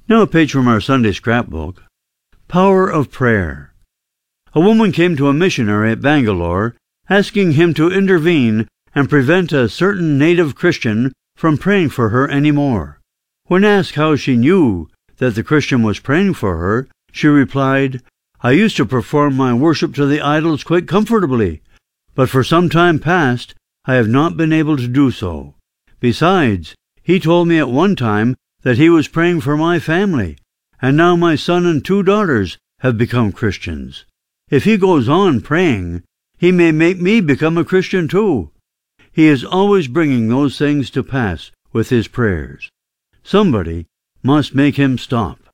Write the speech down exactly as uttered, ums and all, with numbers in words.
Now a page from our Sunday scrapbook. Power of Prayer. A woman came to a missionary at Bangalore, asking him to intervene and prevent a certain native Christian from praying for her any more. When asked how she knew that the Christian was praying for her, she replied, "I used to perform my worship to the idols quite comfortably, but for some time past I have not been able to do so. Besides, he told me at one time that he was praying for my family, and now my son and two daughters have become Christians. If he goes on praying, he may make me become a Christian too. He is always bringing those things to pass with his prayers. Somebody must make him stop."